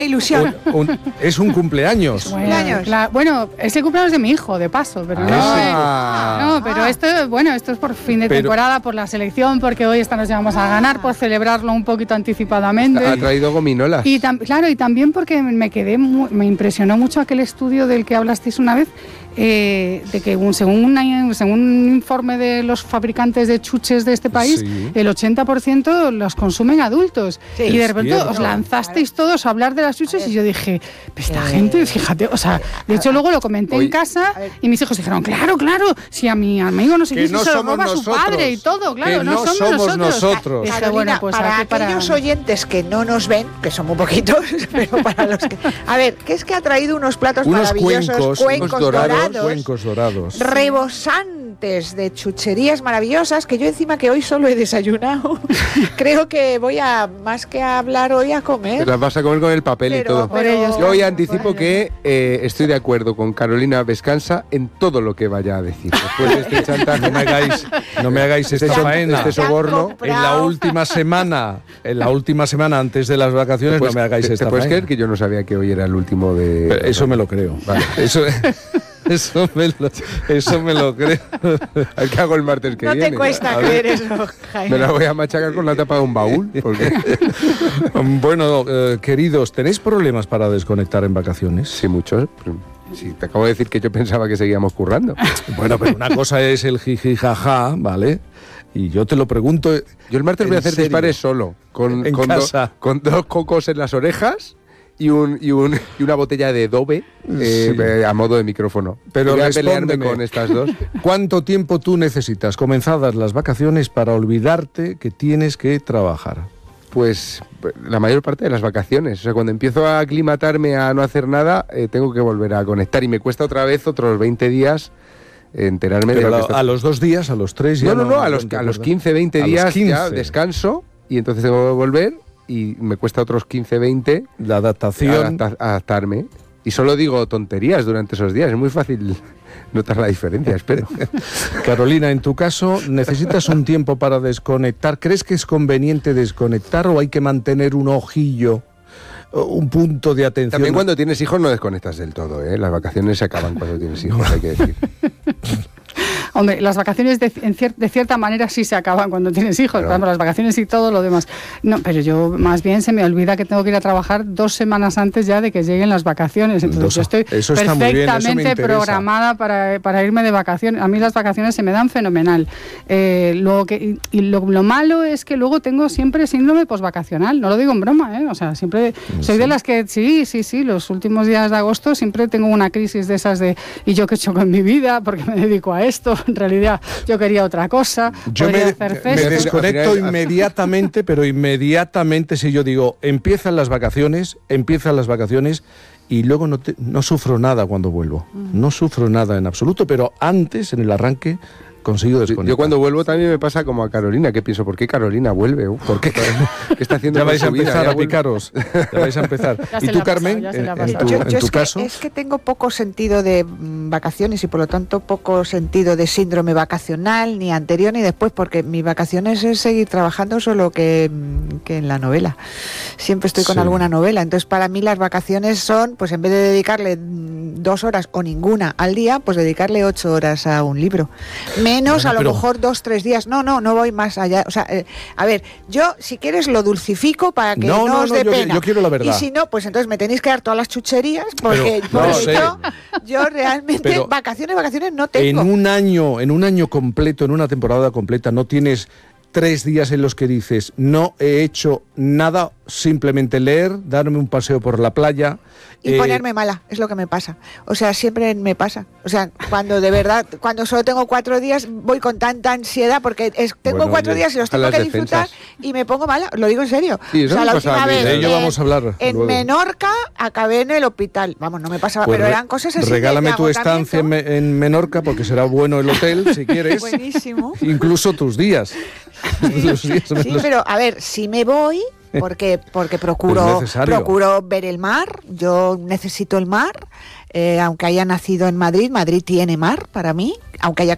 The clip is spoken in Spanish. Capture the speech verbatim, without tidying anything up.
Ilusión. Un, un, es un cumpleaños. Bueno, cumpleaños. Claro, bueno, es el cumpleaños de mi hijo, de paso, pero ah. no, no, pero esto, bueno, esto es por fin de pero, temporada, por la selección, porque hoy esta nos llevamos a ganar, por celebrarlo un poquito anticipadamente. Ha traído gominolas. Y tam, claro, y también porque me quedé, muy, me impresionó mucho aquel estudio del que hablasteis una vez. Eh, de que un, según, una, según un informe de los fabricantes de chuches de este país, sí. el ochenta por ciento los consumen adultos. Sí, y de repente os lanzasteis claro. todos a hablar de las chuches y yo dije, esta eh, gente, fíjate, o sea, de hecho luego lo comenté hoy, en casa y mis hijos dijeron, claro, claro, si a mi amigo no sé qué, no se lo roba su padre y todo, claro, que no, no somos, somos nosotros. nosotros. Dije, bueno, pues para aquellos para... oyentes que no nos ven, que son muy poquitos, pero para los que... A ver, que es que ha traído unos platos unos maravillosos, cuencos, cuencos dorados, dorados, cuencos dorados. Rebosantes de chucherías maravillosas que yo encima que hoy solo he desayunado creo que voy a más que a hablar hoy a comer. Te las vas a comer con el papel pero, y todo. Pero, yo hoy anticipo bueno. que eh, estoy de acuerdo con Carolina Vescanza en todo lo que vaya a decir. Después de este chantaje, no me hagáis, no me hagáis esta este, faena, este soborno. En la última semana, en la última semana antes de las vacaciones, pues, no me hagáis te, esta ¿te puedes faena? creer que yo no sabía que hoy era el último de? Pero eso me lo creo. Vale. Eso. Eso me lo, eso me lo creo. ¿A qué hago el martes que no viene? No te cuesta creer eso, Jaime. Me la voy a machacar con la tapa de un baúl. Porque... bueno, eh, queridos, ¿tenéis problemas para desconectar en vacaciones? Sí, muchos. Sí, te acabo de decir que yo pensaba que seguíamos currando. Bueno, pero una cosa es el jiji jaja, ¿vale? Y yo te lo pregunto. Yo el martes voy a hacer serio? dispares solo. Con, en con, casa. Do, con dos cocos en las orejas. Y, un, y, un, y una botella de Dove eh, sí. a modo de micrófono. Pero voy a respóndeme, pelearme con estas dos. ¿Cuánto tiempo tú necesitas, comenzadas las vacaciones, para olvidarte que tienes que trabajar? Pues la mayor parte de las vacaciones. O sea, cuando empiezo a aclimatarme a no hacer nada, eh, tengo que volver a conectar. Y me cuesta otra vez otros veinte días enterarme Pero de lo a, que está... a los dos días, a los tres... Ya no, no, no, no a, los, a los quince, veinte días ya descanso y entonces tengo que volver... y me cuesta otros quince, veinte la adaptación, adapta- adaptarme. Y solo digo tonterías durante esos días. Es muy fácil notar la diferencia, espero. Carolina, en tu caso, ¿necesitas un tiempo para desconectar? ¿Crees que es conveniente desconectar o hay que mantener un ojillo, un punto de atención? También cuando tienes hijos no desconectas del todo, ¿eh? Las vacaciones se acaban cuando tienes hijos, hay que decir. Hombre, las vacaciones de, en cier- de cierta manera sí se acaban cuando tienes hijos, claro. Las vacaciones y todo lo demás. No, pero yo más bien se me olvida que tengo que ir a trabajar dos semanas antes ya de que lleguen las vacaciones. Entonces dos, yo estoy eso perfectamente programada para, para irme de vacaciones. A mí las vacaciones se me dan fenomenal. Eh, luego que, y y lo, lo malo es que luego tengo siempre síndrome posvacacional. No lo digo en broma, ¿eh? O sea, siempre soy ¿Sí? de las que, sí, sí, sí, los últimos días de agosto siempre tengo una crisis de esas de, ¿y yo qué he hecho con mi vida? Porque me dedico a esto. En realidad yo quería otra cosa, yo podría me, hacer me desconecto inmediatamente, pero inmediatamente si yo digo, empiezan las vacaciones, empiezan las vacaciones y luego no, te, no sufro nada cuando vuelvo, no sufro nada en absoluto, pero antes, en el arranque, consigo desconectar. Yo cuando vuelvo también me pasa como a Carolina, que pienso, ¿por qué Carolina vuelve? ¿Por qué? ¿Qué está haciendo? Ya vais a empezar vida? a picaros. Ya vais a empezar. ¿Y tú, Carmen, pasado, en, en tu, yo, en yo tu es caso? Que, es que tengo poco sentido de mm, vacaciones y por lo tanto poco sentido de síndrome vacacional, ni anterior ni después, porque mis vacaciones es seguir trabajando solo que, que en la novela. Siempre estoy con sí. alguna novela. Entonces para mí las vacaciones son, pues en vez de dedicarle mm, dos horas o ninguna al día, pues dedicarle ocho horas a un libro. Menos bueno, a lo pero... mejor dos, tres días. No, no, no voy más allá. O sea, eh, a ver, yo si quieres lo dulcifico para que no, no, no os dé yo, pena. Yo quiero la verdad. Y si no, pues entonces me tenéis que dar todas las chucherías porque, pero, porque no, yo, yo realmente pero vacaciones, vacaciones no tengo. En un año, en un año completo, en una temporada completa, no tienes tres días en los que dices, no he hecho nada, simplemente leer, darme un paseo por la playa. Y eh, ponerme mala, es lo que me pasa. O sea, siempre me pasa. O sea, cuando de verdad, cuando solo tengo cuatro días, voy con tanta ansiedad, porque es, tengo bueno, cuatro días y los tengo que disfrutar y me pongo mala, lo digo en serio. Sí, eso o sea, la última vez de ello en, vamos a hablar en luego. Menorca acabé en el hospital. Vamos, no me pasaba, pues pero eran cosas así. Regálame de, de tu estancia en, en Menorca, porque será bueno el hotel, si quieres. Buenísimo. Incluso tus días. Sí, tus días sí los... pero a ver, si me voy... porque porque procuro procuro ver el mar. Yo necesito el mar, eh, aunque haya nacido en Madrid. Madrid tiene mar para mí, aunque haya